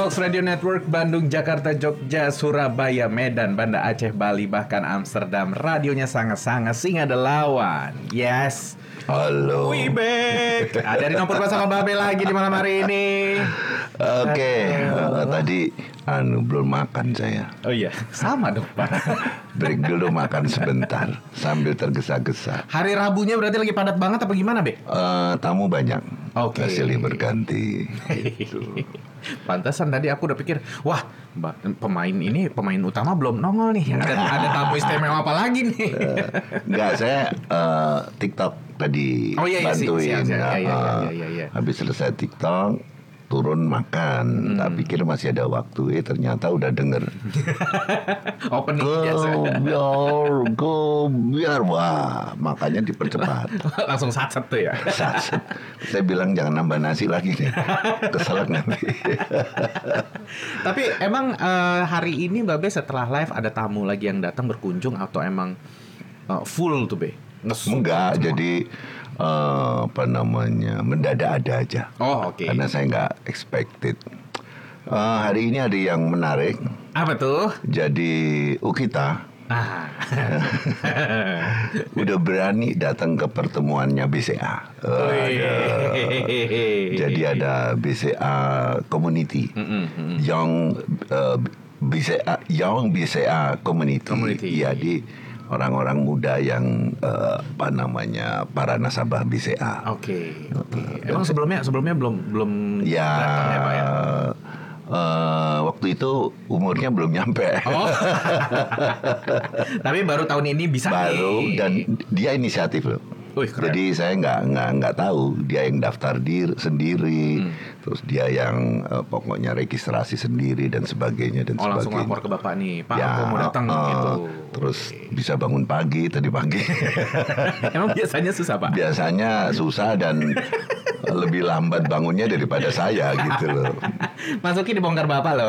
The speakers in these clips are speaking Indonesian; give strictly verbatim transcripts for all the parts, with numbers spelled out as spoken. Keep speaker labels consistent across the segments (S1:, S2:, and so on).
S1: Fox Radio Network, Bandung, Jakarta, Jogja, Surabaya, Medan, Banda Aceh, Bali, bahkan Amsterdam. Radionya sangat-sangat sing ada lawan. Yes.
S2: Halo.
S1: We back. Ada di nomor bersama Babe lagi di malam hari ini.
S2: Oke, okay. uh, tadi anu belum makan saya.
S1: Oh iya, sama dong Pak.
S2: Break dulu makan sebentar sambil tergesa-gesa.
S1: Hari Rabunya berarti lagi padat banget apa gimana, Be?
S2: Uh, tamu banyak.
S1: Oke.
S2: Okay. Silih berganti. Gitu.
S1: Pantesan tadi aku udah pikir, wah, pemain ini pemain utama belum nongol nih. Ada, ada tamu istimewa apa lagi nih?
S2: Uh, enggak, saya uh, TikTok tadi
S1: oh, iya, iya,
S2: bantuin.
S1: Siap, siap,
S2: nah,
S1: iya, iya, iya, iya, iya.
S2: Habis selesai TikTok, turun makan. Hmm. Tak pikir masih ada waktu, eh ternyata udah denger.
S1: Opening
S2: go
S1: biasa.
S2: biar, go biar, wah makanya dipercepat.
S1: Langsung satset tuh ya.
S2: Satset. Saya bilang jangan nambah nasi lagi nih, keselak nanti.
S1: Tapi emang uh, hari ini Babe setelah live ada tamu lagi yang datang berkunjung atau emang uh, full tuh Be? Ngesum
S2: Enggak,
S1: semua.
S2: jadi uh, apa namanya mendadak ada aja.
S1: Oh oke. Okay.
S2: Karena saya nggak expected. Uh, hari ini ada yang menarik.
S1: Apa tuh?
S2: Jadi Ukita
S1: ah.
S2: udah berani datang ke pertemuannya B C A. Uh, ada, jadi ada B C A Community, mm-hmm. Young uh, B C A Young B C A Community. Community. Ya di orang-orang muda yang uh, apa namanya para nasabah B C A.
S1: Oke. Okay, okay. Emang sebelumnya sebelumnya belum belum
S2: ya,
S1: datang ya Pak ya?
S2: Uh, waktu itu umurnya belum nyampe. Oh.
S1: Tapi baru tahun ini bisa.
S2: Baru
S1: nih.
S2: Dan dia inisiatif loh.
S1: Wih,
S2: jadi saya nggak nggak nggak tahu dia yang daftar diri sendiri, hmm. terus dia yang uh, pokoknya registrasi sendiri dan sebagainya dan
S1: oh,
S2: sebagainya.
S1: Langsung lapor ke bapak nih, Pak
S2: ya,
S1: aku mau datang uh, gitu.
S2: Terus okay. bisa bangun pagi tadi pagi.
S1: Emang biasanya susah Pak?
S2: Biasanya susah dan lebih lambat bangunnya daripada saya gitu loh.
S1: Masukin dibongkar bapak loh.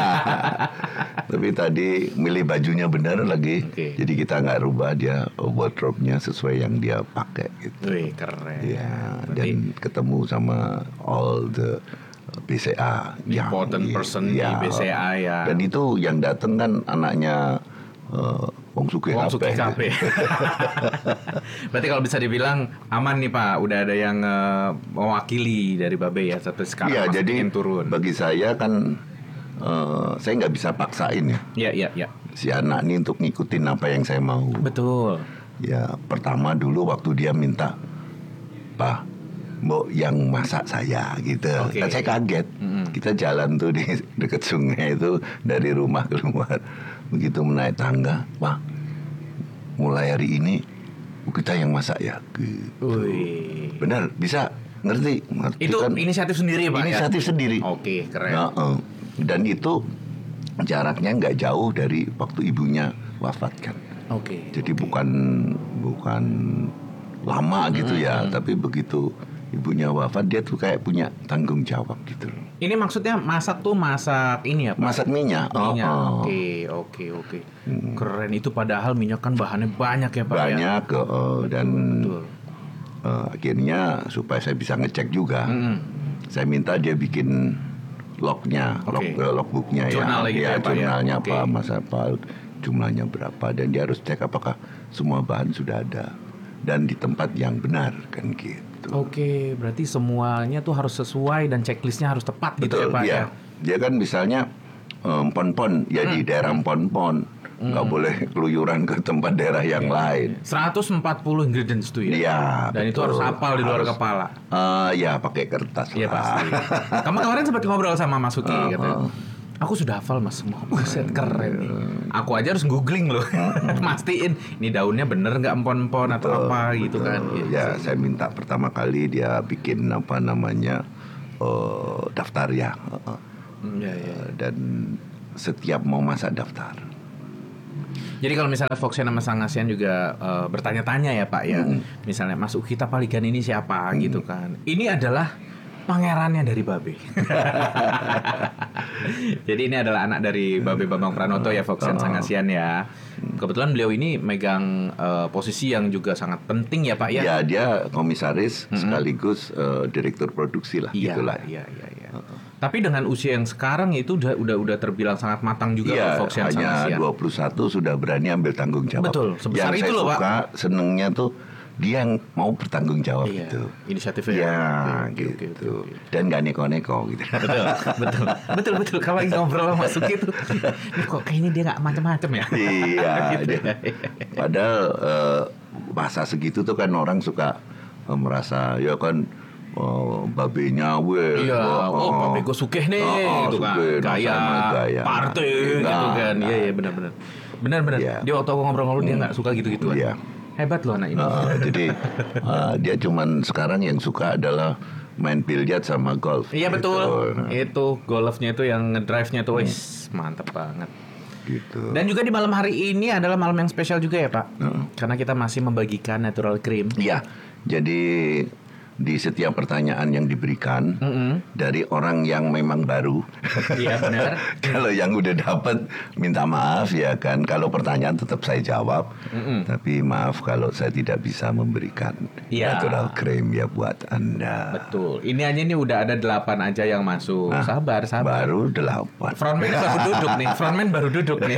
S2: Tapi tadi milih bajunya benar lagi, okay. jadi kita nggak rubah dia wardrobe-nya sesuai yang dia pakai gitu.
S1: Wih keren.
S2: Ya, berarti dan ketemu sama all the B C A
S1: important yang, person ya, di B C A ya.
S2: Dan itu yang datang kan anaknya uh, Wong Suki K P.
S1: Berarti kalau bisa dibilang aman nih Pak, udah ada yang uh, mewakili dari Babe ya sampai sekarang.
S2: Iya, jadi
S1: turun.
S2: Bagi saya kan uh, saya nggak bisa paksain ya.
S1: Iya iya iya.
S2: Si anak ini untuk ngikutin apa yang saya mau.
S1: Betul.
S2: Ya pertama dulu waktu dia minta, Pak, mau yang masak saya gitu. Okay. Dan saya kaget. Mm-hmm. Kita jalan tuh di dekat sungai itu dari rumah ke rumah. Begitu menaik tangga, Pak, mulai hari ini kita yang masak ya. Gitu.
S1: Wih.
S2: Benar, bisa ngerti, ngerti
S1: itu
S2: kan?
S1: Inisiatif sendiri Pak.
S2: Inisiatif ya? Sendiri.
S1: Oke, keren.
S2: Nah, uh, dan itu jaraknya nggak jauh dari waktu ibunya wafat kan.
S1: Oke.
S2: Jadi
S1: okay.
S2: bukan bukan lama gitu mm-hmm. ya, tapi begitu ibunya wafat dia tuh kayak punya tanggung jawab gitu.
S1: Ini maksudnya masak tuh masak ini ya Pak?
S2: Masak minyak.
S1: Minyak.
S2: Oh,
S1: oke, oke, oke. Hmm. Keren itu padahal minyak kan bahannya banyak ya Pak.
S2: Banyak
S1: ya?
S2: uh, dan
S1: betul.
S2: Uh, akhirnya supaya saya bisa ngecek juga, mm-hmm. saya minta dia bikin lognya, okay. log logbooknya
S1: Jurnal
S2: ya,
S1: gitu
S2: ya,
S1: ya
S2: jurnalnya
S1: okay.
S2: apa, masa apa, jumlahnya berapa, dan dia harus cek apakah semua bahan sudah ada dan di tempat yang benar kan gitu.
S1: Oke, berarti semuanya tuh harus sesuai dan checklistnya harus tepat.
S2: Betul,
S1: gitu ya Pak
S2: ya.
S1: ya.
S2: Dia kan misalnya um, pon-pon ya hmm. di daerah pon-pon nggak hmm. boleh keluyuran ke tempat daerah yang okay. lain.
S1: seratus empat puluh ingredients tuh ya.
S2: Iya.
S1: Dan betul. Itu harus hafal di luar harus, kepala.
S2: Uh, ya pakai kertas
S1: lah. Iya pasti. Kamu kemarin sempat ngobrol sama Mas Uki uh, katanya. Uh. Aku sudah hafal mas semua. Buset keren nih. Aku aja harus googling loh. Mastiin ini daunnya bener nggak empon-empon atau betul, apa gitu betul. Kan.
S2: Ya, ya saya minta pertama kali dia bikin apa namanya uh, daftar ya. Uh, ya, ya. Dan setiap mau masak daftar.
S1: Jadi kalau misalnya Foxian sama Sang Asian juga uh, bertanya-tanya ya Pak ya. Hmm. Misalnya Mas Ukita Paligan ini siapa hmm. gitu kan. Ini adalah pangerannya dari Babe. Jadi ini adalah anak dari Babe Bambang Pranoto ya, Foxian Sang Asian ya. Kebetulan beliau ini megang uh, posisi yang juga sangat penting ya Pak ya.
S2: Ya dia komisaris mm-hmm. sekaligus uh, direktur produksi lah
S1: iya,
S2: gitulah.
S1: Iya iya iya. Tapi dengan usia yang sekarang itu udah udah udah terbilang sangat matang juga
S2: Iya,
S1: Fox yang
S2: hanya
S1: Sangasian.
S2: dua puluh satu sudah berani ambil tanggung jawab.
S1: Betul, sebesar
S2: yang
S1: itu
S2: saya
S1: loh, Pak.
S2: suka, senengnya tuh dia yang mau bertanggung jawab
S1: Iya,
S2: gitu.
S1: inisiatifnya.
S2: Ya,
S1: Oke, oke,
S2: gitu.
S1: oke, oke.
S2: Dan gak neko-neko gitu.
S1: Betul, betul, betul, betul. Kalau lagi ngobrol sama Suki tuh, ini kok kayaknya dia nggak macam-macam ya.
S2: Iya,
S1: Gitu
S2: dia-
S1: ya.
S2: padahal eh, bahasa segitu tuh kan orang suka eh, merasa ya kan oh, babenya we.
S1: Iya, oh, babe gue sukeh nih,
S2: Oh, oh,
S1: gitu kan,
S2: sugih,
S1: gaya,
S2: sama gaya.
S1: party,
S2: Nah,
S1: gitu kan,
S2: nah.
S1: iya, iya, benar-benar, benar-benar.
S2: Iya.
S1: Dia waktu aku ngobrol-ngobrol dia nggak suka gitu-gituan.
S2: Iya.
S1: Hebat loh anak ini.
S2: Uh, jadi uh, dia cuman sekarang yang suka adalah main biliar sama golf.
S1: Iya
S2: gitu.
S1: betul,
S2: Nah,
S1: itu golfnya itu yang ngedrive-nya tuh, wis mantep banget.
S2: gitu.
S1: Dan juga di malam hari ini adalah malam yang spesial juga ya Pak,
S2: Heeh.
S1: karena kita masih membagikan natural cream.
S2: Iya. Jadi di setiap pertanyaan yang diberikan
S1: Mm-mm.
S2: dari orang yang memang baru.
S1: Iya benar.
S2: Kalau yang udah dapat minta maaf ya kan. Kalau pertanyaan tetap saya jawab.
S1: Mm-mm.
S2: Tapi maaf kalau saya tidak bisa memberikan
S1: Iya.
S2: natural cream ya buat Anda.
S1: Betul. Ini aja nih udah ada delapan aja yang masuk.
S2: Nah,
S1: sabar, sabar.
S2: Baru delapan.
S1: Frontman baru duduk nih, frontman baru duduk nih.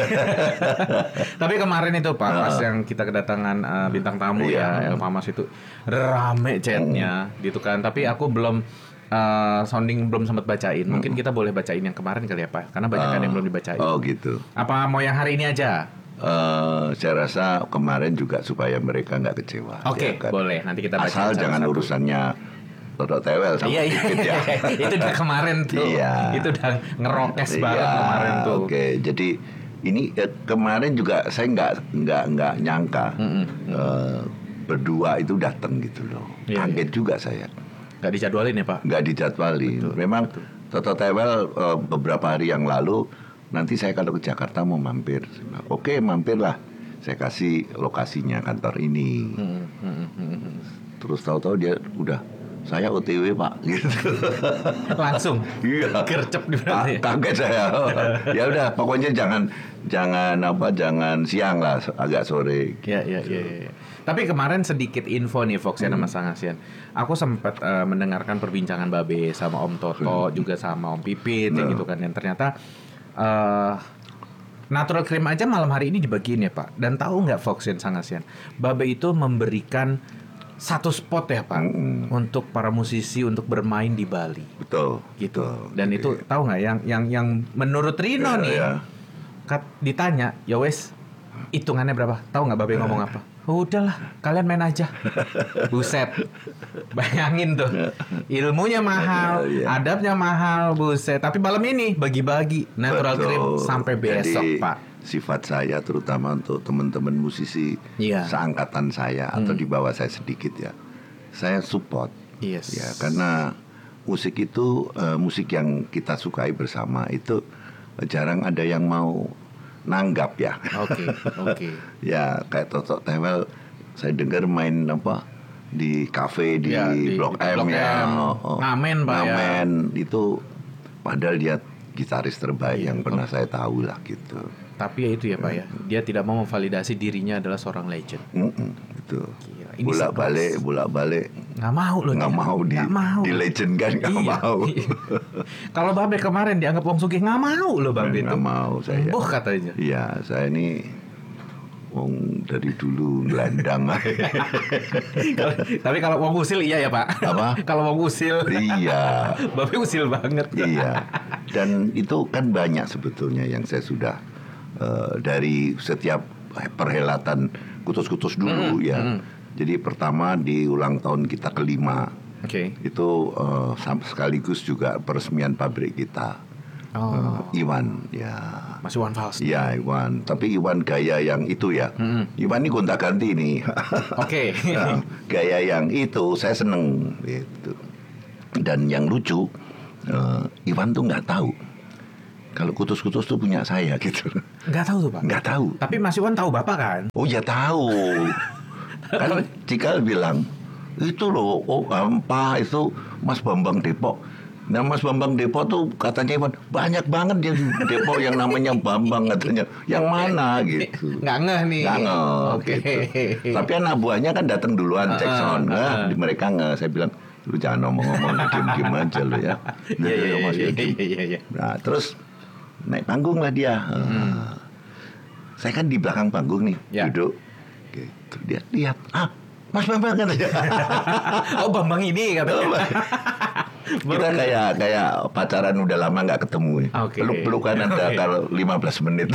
S1: Tapi kemarin itu Pak, pas yang kita kedatangan uh, bintang tamu
S2: Iya.
S1: ya, El Mamas itu rame chatnya, gitu kan. Tapi aku belum uh, sounding belum sempat bacain. Mungkin kita boleh bacain yang kemarin kali ya Pak, karena banyak kan yang belum dibacain.
S2: Oh gitu.
S1: Apa mau yang hari ini aja?
S2: Eh, saya rasa kemarin juga supaya mereka nggak kecewa.
S1: Oke,
S2: ya kan?
S1: boleh. Nanti kita bacain
S2: Asal jangan
S1: satu-satu.
S2: urusannya Toto Tewel sama
S1: Iya, iya.
S2: Pipit ya.
S1: Itu udah kemarin tuh.
S2: Iya.
S1: Itu udah ngerokes
S2: Iya,
S1: banget kemarin tuh.
S2: Oke, jadi ini eh, kemarin juga saya nggak nggak nggak nyangka eh, berdua itu datang gitu loh.
S1: Iya,
S2: Kaget juga saya.
S1: Nggak dijadwalin ya Pak?
S2: Nggak dijadwalin. Memang Toto Tewel eh, beberapa hari yang lalu nanti saya kalau ke Jakarta mau mampir. Oke, mampirlah. Saya kasih lokasinya kantor ini.
S1: Hmm, hmm, hmm, hmm.
S2: Terus tahu-tahu dia udah saya O T W Pak gitu.
S1: Langsung.
S2: Iya.
S1: Gercep di
S2: Ka-
S1: berarti.
S2: kaget saya. Ya udah, pokoknya jangan jangan apa jangan siang lah, agak sore.
S1: Ya, ya, ya, ya. Tapi kemarin sedikit info nih Fox ya nama Sangasian. Aku sempat eh, mendengarkan perbincangan Babe sama Om Toto juga sama Om Pipit ya gitu kan. Dan ternyata eh natural cream aja malam hari ini dibagiin ya Pak. Dan tahu nggak Fox dan Sangasian? Babe itu memberikan satu spot ya Pak untuk para musisi untuk bermain di Bali.
S2: Betul.
S1: Gitu.
S2: betul.
S1: Dan
S2: Jadi,
S1: itu tahu nggak yang yang yang menurut Rino
S2: ya,
S1: nih,
S2: ya.
S1: kat ditanya, ya wes hitungannya berapa? Tahu nggak Babe ngomong apa? Oh, udahlah, kalian main aja. Buset, bayangin tuh, ilmunya mahal,
S2: Iya.
S1: adabnya mahal, buset. Tapi malam ini bagi-bagi natural
S2: Betul.
S1: cream sampai besok
S2: Jadi,
S1: Pak.
S2: sifat saya terutama untuk teman-teman musisi
S1: Iya.
S2: seangkatan saya atau di bawah saya sedikit ya, saya support.
S1: Yes.
S2: Ya, karena musik itu eh, musik yang kita sukai bersama itu eh, jarang ada yang mau nanggap ya.
S1: Oke, oke.
S2: Ya kayak Toto Tewel saya dengar main apa di kafe di,
S1: Ya, di-
S2: Blok
S1: di
S2: M
S1: Blok
S2: ya.
S1: M. Ngamen, Pak, ya.
S2: Ngamen itu padahal dia gitaris terbaik yang pernah saya tahu lah gitu.
S1: Tapi ya itu ya Pak ya, dia tidak mau memvalidasi dirinya adalah seorang legend.
S2: Mm-mm, itu
S1: Gila, ini
S2: bolak
S1: sekelas.
S2: balik bolak balik
S1: Nggak mau loh
S2: nggak
S1: dia.
S2: mau di
S1: Nggak mau.
S2: di legend kan nggak
S1: Iya,
S2: mau.
S1: iya. Kalau Babe kemarin dianggap Wong Sugih nggak mau loh Babe itu.
S2: Nggak mau saya.
S1: Embuh katanya.
S2: Iya saya ini wong dari dulu gelandang.
S1: Kalau- Tapi kalau Wong Usil iya ya Pak.
S2: Apa?
S1: Kalau Wong Usil.
S2: Iya.
S1: Babe usil banget.
S2: Iya, dan itu kan banyak sebetulnya yang saya sudah eh, dari setiap perhelatan kutus-kutus dulu ya. Jadi pertama di ulang tahun kita kelima
S1: Oke.
S2: itu eh, sam- sekaligus juga peresmian pabrik kita.
S1: Oh.
S2: Eh, Iwan ya.
S1: Masih One Fals.
S2: Iya Iwan, tapi Iwan gaya yang itu ya. Iwan ini gonta-ganti nih.
S1: Oke.
S2: Nah, gaya yang itu saya seneng gitu. Dan yang lucu eh, Iwan tuh nggak tahu kalau kutus-kutus tuh punya saya gitu.
S1: Nggak tahu tuh Pak.
S2: Nggak tahu.
S1: Tapi Mas Iwan tahu Bapak kan?
S2: Oh ya tahu. Kan Cikal bilang itu loh, oh apa itu Mas Bambang Depok. Nah Mas Bambang Depok tuh katanya Iwan banyak banget dia di Depok yang namanya Bambang katanya. Yang mana gitu.
S1: Nggak ngeh nih.
S2: Nggak ngeh
S1: Oke.
S2: gitu. Tapi anak buahnya kan datang duluan cek
S1: Ah,
S2: sound.
S1: ah,
S2: Nah,
S1: ah.
S2: di mereka nggak. Saya bilang Lu jangan ngomong-ngomong, diem-diem aja lu ya.
S1: Iya iya iya iya iya.
S2: Nah terus naik panggung lah dia. Hmm. Saya kan di belakang panggung nih, ya. Duduk. Gitu. Dia lihat, ah Mas Bambang katanya.
S1: Oh Bambang ini katanya.
S2: Kita kayak kayak pacaran udah lama nggak ketemu.
S1: Okay.
S2: Peluk-pelukan ada okay. Kalau lima belas menit.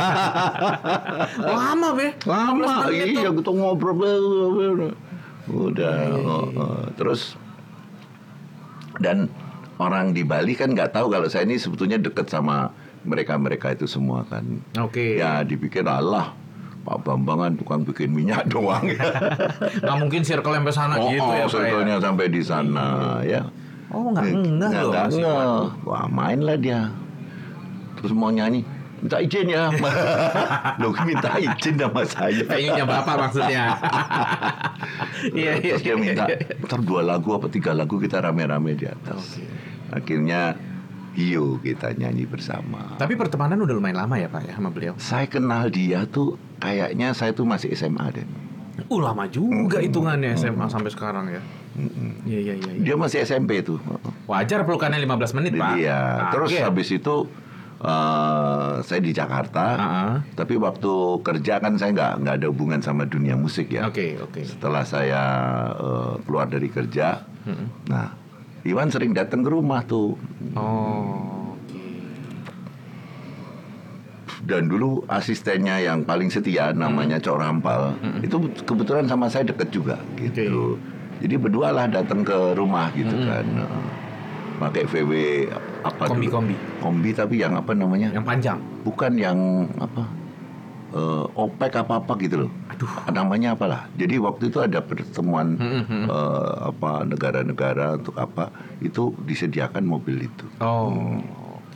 S1: Lama be.
S2: Lama. Iya gitu ngobrol. Udah. Oh, oh. Terus dan orang di Bali kan nggak tahu kalau saya ini sebetulnya deket sama mereka-mereka itu semua kan.
S1: Oke. Okay.
S2: Ya dipikir Allah Pak Bambang kan tukang bikin minyak doang.
S1: Nggak mungkin circle sampai sana
S2: oh,
S1: gitu
S2: oh,
S1: ya.
S2: Circle-nya sampai di sana ya.
S1: Oh nggak enggak loh.
S2: Nggak enggak. Wah main lah dia. Terus mau nyanyi. Minta izin ya. Loh minta izin sama saya.
S1: Kayaknya bapak maksudnya. Iya iya.
S2: Terus dia minta ntar dua lagu apa tiga lagu kita rame-rame di atas. Okay. Akhirnya Iyo kita nyanyi bersama.
S1: Tapi pertemanan udah lumayan lama ya Pak ya sama beliau?
S2: Saya kenal dia tuh kayaknya saya tuh masih S M A deh.
S1: Uh lama juga mm-hmm. hitungannya S M A mm-hmm. sampai sekarang ya. Iya iya iya.
S2: Dia masih S M P tuh.
S1: Wajar pelukannya lima belas menit Pak.
S2: Iya. Nah, terus okay. habis itu uh, saya di Jakarta. Uh-huh. Tapi waktu kerja kan saya nggak nggak ada hubungan sama dunia musik ya.
S1: Oke okay, oke. Okay.
S2: Setelah saya uh, keluar dari kerja, mm-hmm. nah. Iwan sering datang ke rumah tuh.
S1: Oh, oke. Okay.
S2: Dan dulu asistennya yang paling setia namanya Cok Rampal, hmm. itu kebetulan sama saya deket juga gitu. Okay. Jadi berdua lah datang ke rumah gitu hmm. kan. Pakai V W apa
S1: kombi
S2: dulu?
S1: kombi.
S2: Kombi tapi yang apa namanya?
S1: Yang panjang.
S2: Bukan yang apa? Uh, OPEC apa-apa gitu loh.
S1: Aduh.
S2: Namanya apalah. Jadi waktu itu ada pertemuan
S1: hmm, hmm.
S2: Uh, apa negara-negara untuk apa itu disediakan mobil itu.
S1: Oh.
S2: Hmm.
S1: Oke.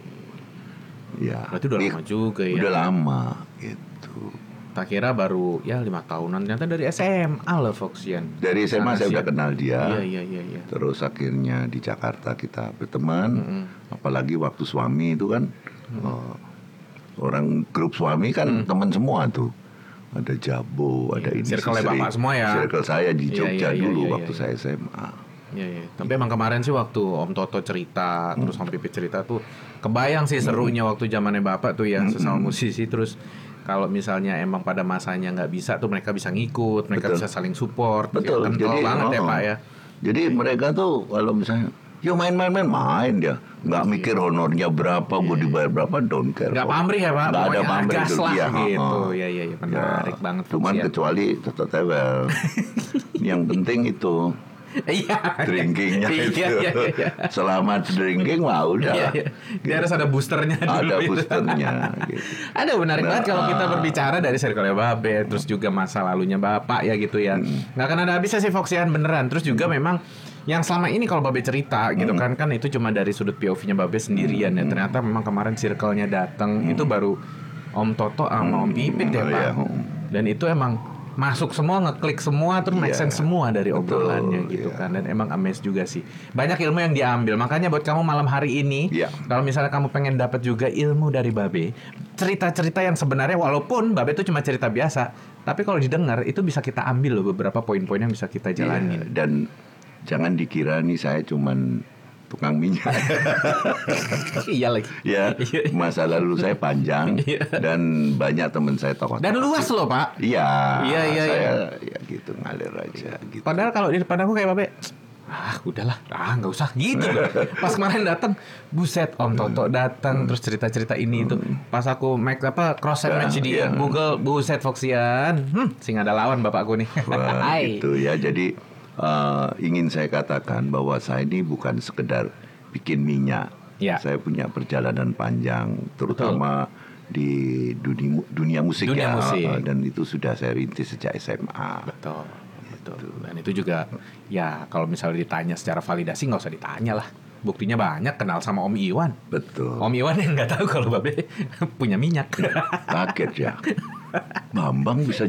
S2: Okay. Ya.
S1: Berarti udah lama juga ya.
S2: Udah lama gitu.
S1: Tak kira baru ya lima tahunan, ternyata dari S M A loh Foxian.
S2: Dari S M A saya udah kenal dia.
S1: Iya iya iya. iya.
S2: Terus akhirnya di Jakarta kita berteman. Mm-hmm. Apalagi waktu suami itu kan. Mm-hmm. Uh, Orang grup suami kan hmm. teman semua tuh. Ada Jabo, ada ini.
S1: Circle bapak semua ya.
S2: Circle saya di Jogja
S1: iya, iya,
S2: dulu
S1: iya, iya,
S2: waktu
S1: iya.
S2: saya S M A.
S1: Iya iya. Tapi emang kemarin sih waktu Om Toto cerita, hmm. terus Om Pipit cerita tuh kebayang sih serunya hmm. waktu zamannya bapak tuh ya hmm. sesama musisi. Terus kalau misalnya emang pada masanya nggak bisa tuh mereka bisa ngikut, mereka Betul. bisa saling support.
S2: Betul.
S1: Ya,
S2: jadi
S1: banget
S2: oh,
S1: ya Pak ya.
S2: Jadi mereka tuh kalau misalnya yuk main-main-main main dia, nggak iya. mikir honornya berapa, iya. gue dibayar berapa, don't care.
S1: Nggak pamrih ya Pak,
S2: nggak ada pamrih
S1: gas lah
S2: dia,
S1: gitu. Ya ya ya menarik ya, banget.
S2: Cuman
S1: ya.
S2: kecuali tetap tewel. Yang penting itu
S1: Iya.
S2: drinkingnya itu.
S1: Iya, iya, iya.
S2: Selama drinking wah udah.
S1: Iya, iya. Dia harus ada boosternya dulu.
S2: Ada boosternya. Gitu.
S1: Ada menarik nah, banget kalau kita berbicara dari circle Babe, terus juga masa lalunya Bapak ya gitu ya. Hmm. Nggak akan ada habisnya sih Foxian beneran. Terus juga hmm. memang yang selama ini kalau Babe cerita gitu hmm. kan kan itu cuma dari sudut P O V-nya Babe sendirian hmm. ya. Ternyata memang kemarin circle-nya datang hmm. itu baru Om Toto sama hmm. Om Pipit ya, Pak. Oh, iya. Dan itu emang masuk semua, ngeklik semua, terus make sense yeah. semua dari obrolannya gitu yeah. kan. Dan emang amazed juga sih. Banyak ilmu yang diambil. Makanya buat kamu malam hari ini, yeah. kalau misalnya kamu pengen dapat juga ilmu dari Babe, cerita-cerita yang sebenarnya walaupun Babe itu cuma cerita biasa, tapi kalau didengar itu bisa kita ambil loh beberapa poin-poin yang bisa kita jalanin.
S2: Yeah. Dan jangan dikira nih saya cuman tukang minyak.
S1: Iya lagi.
S2: Ya, masa lalu saya panjang dan banyak teman saya tokoh.
S1: Dan luas loh Pak.
S2: Iya.
S1: Iya iya.
S2: Saya
S1: iya.
S2: ya gitu ngalir aja. Gitu.
S1: Padahal kalau di depan aku kayak Babe, ah udahlah, ah nggak usah gitu. Pas kemarin datang, buset Om Toto datang terus cerita-cerita ini itu. Pas aku make apa cross and match di Google, buset Foxian, hmm, sing ada lawan bapakku nih.
S2: Wah, gitu ya. Jadi Uh, ingin saya katakan bahwa saya ini bukan sekedar bikin minyak.
S1: Ya.
S2: Saya punya perjalanan panjang, terutama Betul. di dunia, dunia musik
S1: dunia
S2: ya,
S1: musik.
S2: Uh, dan itu sudah saya rintis sejak S M A.
S1: Betul, betul. Dan itu juga, ya kalau misalnya ditanya secara validasi nggak usah ditanya lah. Buktinya banyak, kenal sama Om Iwan.
S2: Betul.
S1: Om Iwan yang nggak tahu kalau Babe punya minyak.
S2: Kaget ya. Bambang bisa